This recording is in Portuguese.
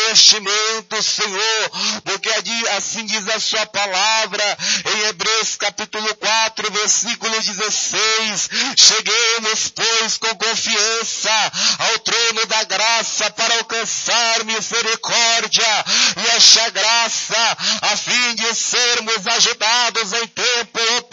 revestimento, Senhor, porque assim diz a sua palavra, em Hebreus capítulo 4, versículo 16, cheguemos, pois, com confiança ao trono da graça para alcançar misericórdia e achar graça, a fim de sermos ajudados em tempo